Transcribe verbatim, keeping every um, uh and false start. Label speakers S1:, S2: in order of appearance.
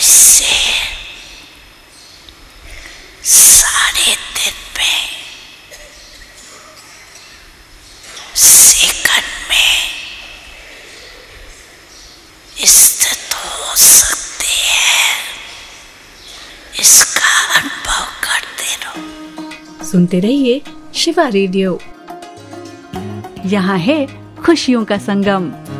S1: कैसे सारे दिन में सेकंड में स्थित हो सकते हैं, इसका अनुभव करते रहो।
S2: सुनते रहिए शिवा रेडियो। यहाँ है खुशियों का संगम।